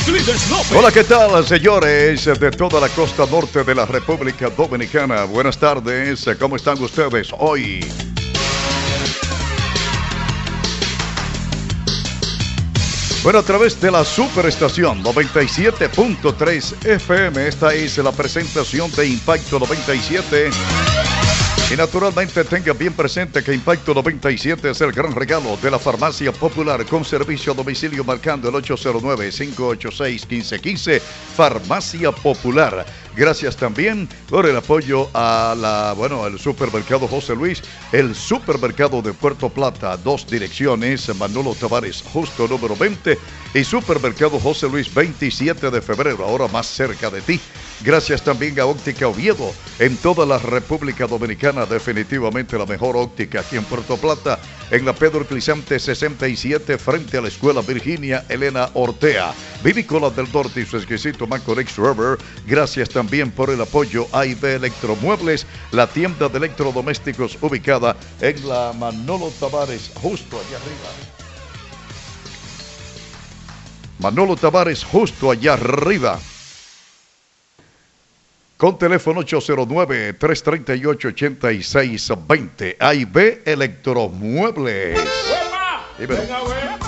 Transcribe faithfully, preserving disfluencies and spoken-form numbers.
Hola, ¿qué tal, señores de toda la costa norte de la República Dominicana? Buenas tardes, ¿cómo están ustedes hoy? Bueno, a través de la superestación noventa y siete punto tres F M, esta es la presentación de Impacto noventa y siete. Y naturalmente tenga bien presente que Impacto noventa y siete es el gran regalo de la Farmacia Popular con servicio a domicilio marcando el ocho cero nueve, cinco ocho seis, uno cinco uno cinco. Farmacia Popular. Gracias también por el apoyo a la, bueno, el supermercado José Luis, el supermercado de Puerto Plata, dos direcciones, Manolo Tavares, justo número veinte, y supermercado José Luis, veintisiete de febrero, ahora más cerca de ti. Gracias también a Óptica Oviedo, en toda la República Dominicana, definitivamente la mejor óptica aquí en Puerto Plata, en la Pedro Clisante sesenta y siete, frente a la Escuela Virginia Elena Ortea. Vivícola del Norte y su exquisito Macorex Rubber. Gracias también por el apoyo a I B Electromuebles, la tienda de electrodomésticos ubicada en la Manolo Tavares, justo allá arriba. Manolo Tavares, justo allá arriba. Con teléfono ocho cero nueve, tres tres ocho, ocho seis dos cero. A y B Electromuebles.